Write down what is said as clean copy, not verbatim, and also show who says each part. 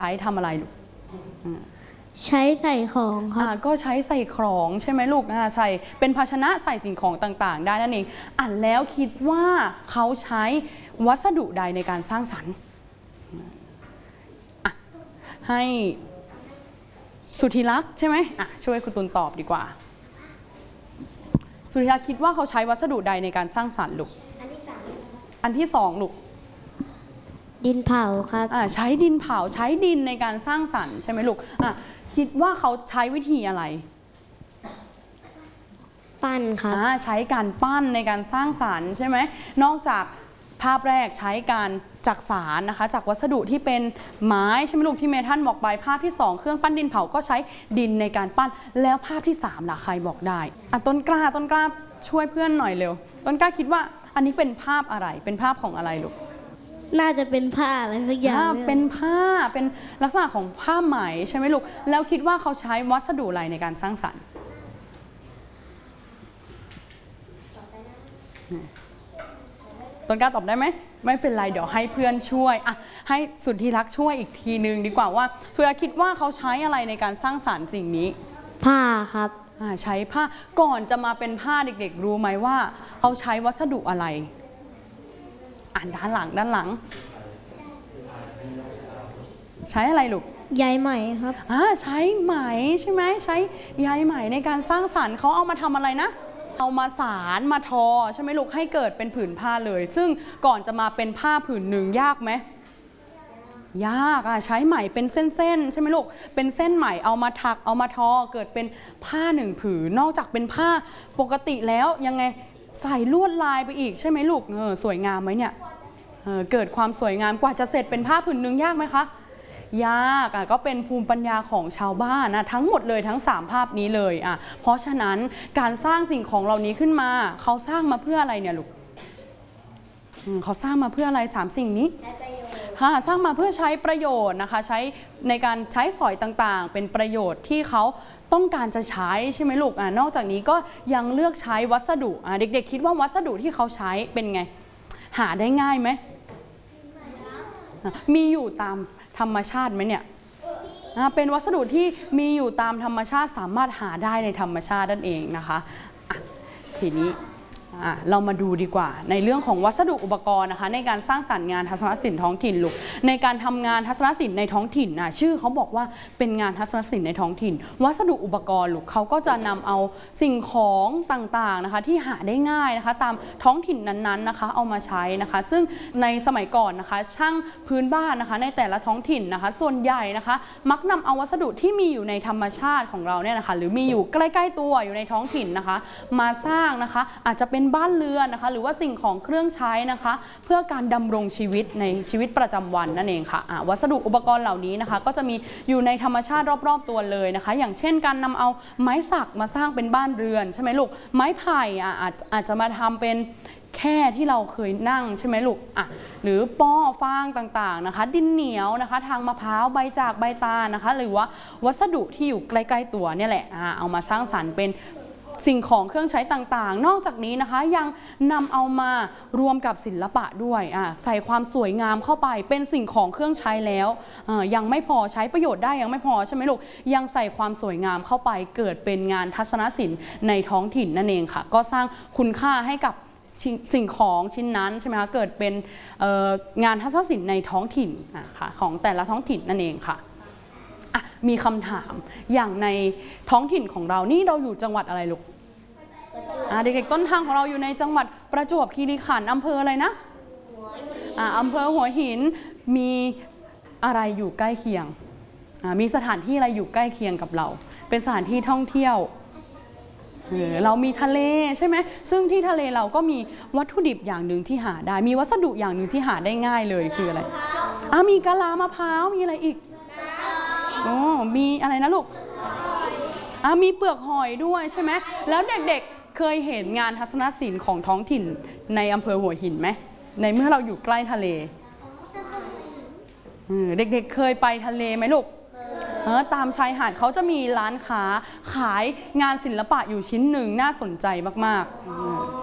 Speaker 1: ใช้ทำอะไรลูก
Speaker 2: ใช้ใส่ของครับ
Speaker 1: ก็ใช้ใส่ของใช่ไหมลูกใส่เป็นภาชนะใส่สิ่งของต่างๆได้นั่นเองแล้วคิดว่าเขาใช้วัสดุใดในการสร้างสรรค์ให้สุธิรักษ์ใช่ไหมช่วยคุณตุลตอบดีกว่าสุธิรักษ์คิดว่าเขาใช้วัสดุใดในการสร้างสรรค์ลูกอันที่สองลูก
Speaker 2: ดินเผาครับ
Speaker 1: ใช้ดินเผาใช้ดินในการสร้างสรรค์ใช่ไหมลูกคิดว่าเขาใช้วิธีอะไร
Speaker 2: ปั้นครับ
Speaker 1: ใช้การปั้นในการสร้างสรรค์ใช่ไหมนอกจากภาพแรกใช้การจักสานนะคะจากวัสดุที่เป็นไม้ใช่ไหมลูกที่เมทันบอกไปภาพที่2เครื่องปั้นดินเผาก็ใช้ดินในการปั้นแล้วภาพที่3ล่ะใครบอกได้ต้นกล้าช่วยเพื่อนหน่อยเร็วต้นกล้าคิดว่าอันนี้เป็นภาพอะไรเป็นภาพของอะไรลูก
Speaker 2: น่าจะเป็นผ้าอะไรสักอย่าง
Speaker 1: เป็นผ้าเป็นลักษณะของผ้าไหมใช่ไหมลูกแล้วคิดว่าเขาใช้วัสดุอะไรในการสร้างสรรค์ต้นกล้าตอบได้ไหมไม่เป็นไรเดี๋ยวให้เพื่อนช่วยให้สุดที่รักช่วยอีกทีนึงดีกว่าว่าสุดที่รักคิดว่าเขาใช้อะไรในการสร้างสรรค์สิ่งนี้
Speaker 2: ผ้าครับ
Speaker 1: ใช้ผ้าก่อนจะมาเป็นผ้าเด็กๆรู้ไหมว่าเขาใช้วัสดุอะไรด้านหลังใช้อะไรลูก
Speaker 2: ใยไหมครับ
Speaker 1: ใช้ไหมใช่ไหมใช้ใยไหมในการสร้างสรรค์เขาเอามาทำอะไรนะเอามาสารมาทอใช่ไหมลูกให้เกิดเป็นผืนผ้าเลยซึ่งก่อนจะมาเป็นผ้าผืนหนึ่งยากไหมยากใช้ไหมเป็นเส้นๆใช่ไหมลูกเป็นเส้นไหมเอามาถักเอามาทอเกิดเป็นผ้าหนึ่งผืนนอกจากเป็นผ้าปกติแล้วยังไงใส่ลวดลายไปอีกใช่ไหมลูกสวยงามไหมเนี่ยเกิดความสวยงามกว่าจะเสร็จเป็นผ้าผืนหนึ่งยากไหมคะยากก็เป็นภูมิปัญญาของชาวบ้านทั้งหมดเลยทั้ง3ภาพนี้เลยเพราะฉะนั้นการสร้างสิ่งของเหล่านี้ขึ้นมาเขาสร้างมาเพื่ออะไรเนี่ยลูกเขาสร้างมาเพื่ออะไร3สิ่งนี้สร้างมาเพื่อใช้ประโยชน์นะคะใช้ในการใช้สอยต่างๆเป็นประโยชน์ที่เขาต้องการจะใช้ใช่ไหมลูกนอกจากนี้ก็ยังเลือกใช้วัสดุเด็กๆคิดว่าวัสดุที่เขาใช้เป็นไงหาได้ง่ายไหมมีอยู่ตามธรรมชาติไหมเนี่ยเป็นวัสดุที่มีอยู่ตามธรรมชาติสามารถหาได้ในธรรมชาตินั่นเองนะคะทีนี้เรามาดูดีกว่าในเรื่องของวัสดุอุปกรณ์นะคะในการสร้างสรรค์งานทัศนศิลป์ท้องถิ่นลูกในการทำงานทัศนศิลป์ในท้องถิ่นชื่อเขาบอกว่าเป็นงานทัศนศิลป์ในท้องถิ่นวัสดุอุปกรณ์ลูกเขาก็จะนำเอาสิ่งของต่างๆนะคะที่หาได้ง่ายนะคะตามท้องถิ่นนั้นๆนะคะเอามาใช้นะคะซึ่งในสมัยก่อนนะคะช่างพื้นบ้านนะคะในแต่ละท้องถิ่นนะคะส่วนใหญ่นะคะมักนำเอาวัสดุที่มีอยู่ในธรรมชาติของเราเนี่ยนะคะหรือมีอยู่ใกล้ๆตัวอยู่ในท้องถิ่นนะคะมาสร้างนะคะอาจจะเป็นบ้านเรือนนะคะหรือว่าสิ่งของเครื่องใช้นะคะเพื่อการดำรงชีวิตในชีวิตประจำวันนั่นเองค่ะวัสดุอุปกรณ์เหล่านี้นะคะก็จะมีอยู่ในธรรมชาติรอบๆตัวเลยนะคะอย่างเช่นการนำเอาไม้สักมาสร้างเป็นบ้านเรือนใช่ไหมลูกไม้ไผ่อาจจะมาทำเป็นแค่ที่เราเคยนั่งใช่ไหมลูกหรือป้อฟางต่างๆนะคะดินเหนียวนะคะทางมะพร้าวใบจากใบตาลนะคะหรือว่าวัสดุที่อยู่ใกล้ๆตัวเนี่ยแหละเอามาสร้างสรรค์เป็นสิ่งของเครื่องใช้ต่างๆนอกจากนี้นะคะยังนำเอามารวมกับศิลปะด้วยใส่ความสวยงามเข้าไปเป็นสิ่งของเครื่องใช้แล้วยังไม่พอใช้ประโยชน์ได้ยังไม่พอใช่ไหมลูกยังใส่ความสวยงามเข้าไปเกิดเป็นงานทัศนศิลป์ในท้องถิ่นนั่นเองค่ะก็สร้างคุณค่าให้กับสิ่งของชิ้นนั้นใช่ไหมคะเกิดเป็นงานทัศนศิลป์ในท้องถิ่นค่ะของแต่ละท้องถิ่นนั่นเองค่ะมีคำถามอย่างในท้องถิ่นของเรานี่เราอยู่จังหวัดอะไรลูกเด็กๆต้นทางของเราอยู่ในจังหวัดประจวบคีรีขันธ์อำเภออะไรนะอำเภอหัวหินมีอะไรอยู่ใกล้เคียงมีสถานที่อะไรอยู่ใกล้เคียงกับเราเป็นสถานที่ท่องเที่ยวเรามีทะเลใช่ไหมซึ่งที่ทะเลเราก็มีวัตถุดิบอย่างหนึ่งที่หาได้มีวัสดุอย่างหนึ่งที่หาได้ง่ายเลยคืออะไรมีกะลามะพร้าวมีอะไรอีกมีอะไรนะลูกมีเปลือกหอยด้วยใช่ไหมแล้วเด็กๆเคยเห็นงานทัศนศิลป์ของท้องถิ่นในอำเภอหัวหินไหมในเมื่อเราอยู่ใกล้ทะเลเด็กๆเคยไปทะเลไหมลูกตามชายหาดเขาจะมีร้านค้าขายงานศิลปะอยู่ชิ้นหนึ่งน่าสนใจมากๆ